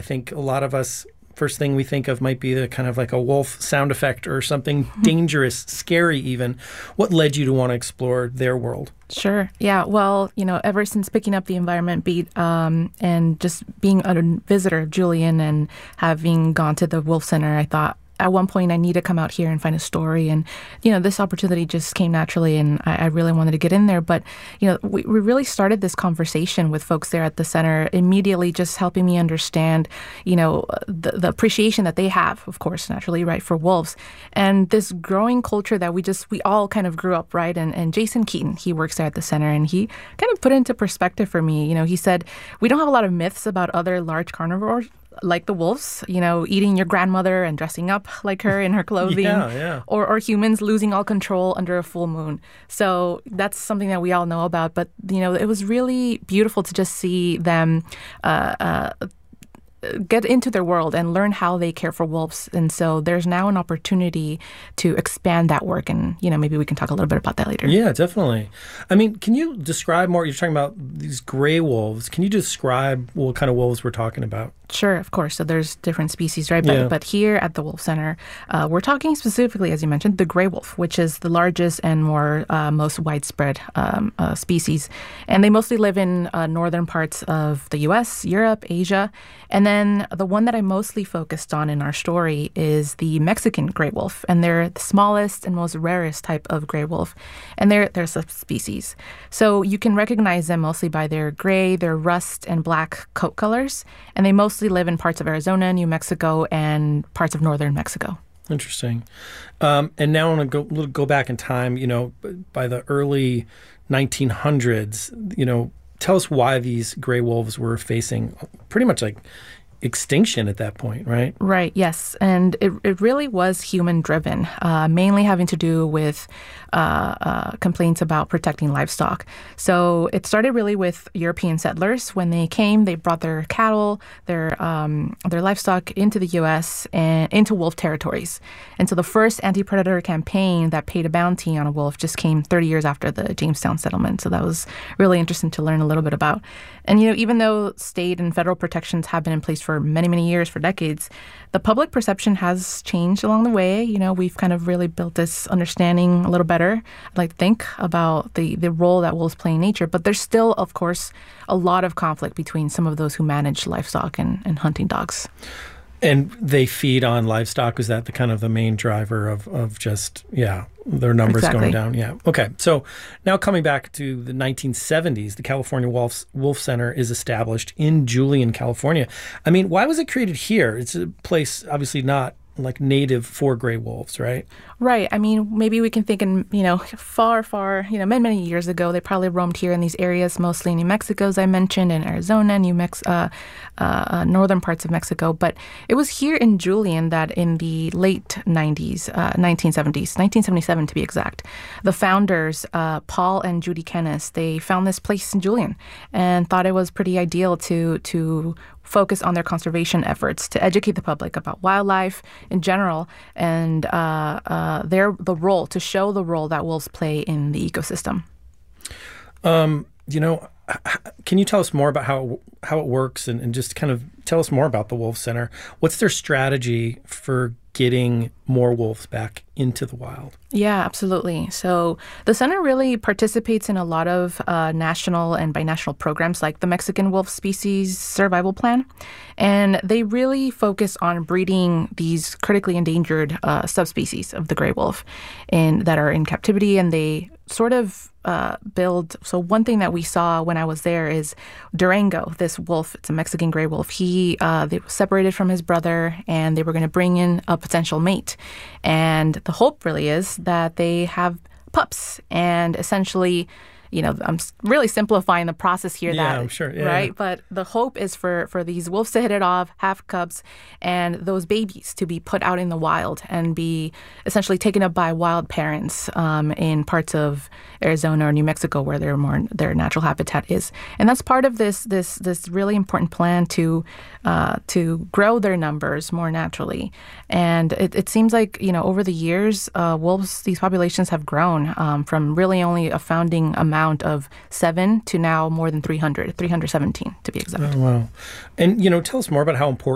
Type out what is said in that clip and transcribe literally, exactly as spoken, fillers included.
think a lot of us, first thing we think of might be the kind of like a wolf sound effect or something dangerous, scary even. What led you to want to explore their world? Sure. Yeah. Well, you know, ever since picking up the environment beat um, and just being a visitor of Julian and having gone to the Wolf Center, I thought, at one point, I need to come out here and find a story. And, you know, this opportunity just came naturally, and I, I really wanted to get in there. But, you know, we, we really started this conversation with folks there at the center, immediately just helping me understand, you know, the, the appreciation that they have, of course, naturally, right, for wolves. And this growing culture that we just, we all kind of grew up, right? And, and Jason Keaton, he works there at the center, and he kind of put it into perspective for me. You know, he said, we don't have a lot of myths about other large carnivores, like the wolves, you know, eating your grandmother and dressing up like her in her clothing, yeah, yeah. Or, or humans losing all control under a full moon. So that's something that we all know about. But, you know, it was really beautiful to just see them uh, uh, get into their world and learn how they care for wolves. And so there's now an opportunity to expand that work. And, you know, maybe we can talk a little bit about that later. Yeah, definitely. I mean, can you describe more? You're talking about these gray wolves. Can you describe what kind of wolves we're talking about? Sure, of course. So there's different species, right? But, yeah. but here at the Wolf Center, uh, we're talking specifically, as you mentioned, the gray wolf, which is the largest and more uh, most widespread um, uh, species. And they mostly live in uh, northern parts of the U S, Europe, Asia. And then the one that I mostly focused on in our story is the Mexican gray wolf. And they're the smallest and most rarest type of gray wolf. And they're, they're subspecies. So you can recognize them mostly by their gray, their rust, and black coat colors. And they mostly live in parts of Arizona, New Mexico, and parts of northern Mexico. Interesting. Um, and now I want to go go back in time. You know, by the early nineteen hundreds, you know, tell us why these gray wolves were facing pretty much like extinction at that point, right? Right, yes. And it, it really was human-driven, uh, mainly having to do with uh, uh, complaints about protecting livestock. So it started really with European settlers. When they came, they brought their cattle, their um, their livestock into the U S and into wolf territories. And so the first anti-predator campaign that paid a bounty on a wolf just came thirty years after the Jamestown settlement. So that was really interesting to learn a little bit about. And, you know, even though state and federal protections have been in place for many, many years, for decades, the public perception has changed along the way. You know, we've kind of really built this understanding a little better, I'd like to think, about the, the role that wolves play in nature. But there's still, of course, a lot of conflict between some of those who manage livestock and, and hunting dogs. And they feed on livestock. Is that the kind of the main driver of, of just, yeah, their numbers exactly. going down? Yeah. Okay. So now coming back to the nineteen seventies, the California Wolf, Wolf Center is established in Julian, California. I mean, why was it created here? It's a place obviously not like native for gray wolves, right? Right. I mean, maybe we can think in, you know, far, far, you know, many, many years ago, they probably roamed here in these areas, mostly New Mexico, as I mentioned, and Arizona, New Mex, uh, uh, northern parts of Mexico. But it was here in Julian that in the late nineties, uh, nineteen seventies, nineteen seventy-seven to be exact, the founders, uh, Paul and Judy Kennis, they found this place in Julian and thought it was pretty ideal to to focus on their conservation efforts to educate the public about wildlife in general and uh, uh, their the role, to show the role that wolves play in the ecosystem. Um, you know, can you tell us more about how how it works and, and just kind of tell us more about the Wolf Center? What's their strategy for getting more wolves back into the wild? Yeah, absolutely. So the center really participates in a lot of uh, national and binational programs like the Mexican Wolf Species Survival Plan. And they really focus on breeding these critically endangered uh, subspecies of the gray wolf in, that are in captivity. And they sort of uh, build. So one thing that we saw when I was there is Durango, this wolf, it's a Mexican gray wolf. He uh, they were separated from his brother and they were going to bring in a potential mate. And the hope really is that they have pups and essentially, you know, I'm really simplifying the process here. Yeah, that, I'm sure. Yeah, right? yeah. But the hope is for, for these wolves to hit it off, have cubs, and those babies to be put out in the wild and be essentially taken up by wild parents um, in parts of Arizona or New Mexico where their more their natural habitat is. And that's part of this this this really important plan to uh, to grow their numbers more naturally. And it, it seems like, you know, over the years, uh, wolves, these populations have grown um, from really only a founding amount of seven to now more than three hundred, three hundred seventeen to be exact. Oh, wow. And, you know, tell us more about how important